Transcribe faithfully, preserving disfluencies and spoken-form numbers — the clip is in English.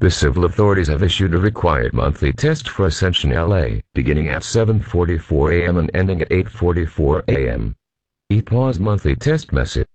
The civil authorities have issued a required monthly test for Ascension L A, beginning at seven forty-four a m and ending at eight forty-four a m. E P A W's monthly test message